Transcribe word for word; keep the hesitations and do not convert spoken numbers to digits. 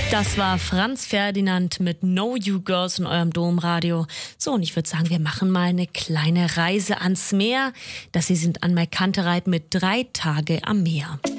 Das war Franz Ferdinand mit Know You Girls in eurem Domradio. So, und ich würde sagen, wir machen mal eine kleine Reise ans Meer. Das hier sind an Mai Kantereit mit drei Tage am Meer.